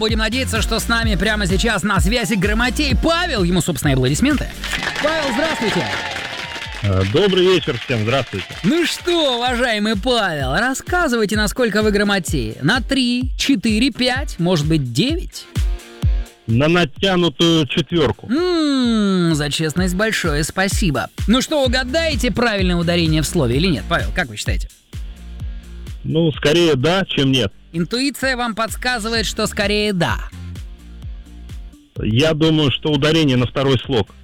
Будем надеяться, что с нами прямо сейчас на связи Грамотей Павел. Ему, собственно, и аплодисменты. Павел, здравствуйте. Добрый вечер всем, здравствуйте. Ну что, уважаемый Павел, рассказывайте, насколько вы грамотеи. На 3, 4, 5, может быть 9? На натянутую 4. За честность большое спасибо. Ну что, угадаете правильное ударение в слове или нет? Павел, как вы считаете? Ну, скорее да, чем нет. Интуиция вам подсказывает, что скорее да. Я думаю, что ударение на второй слог.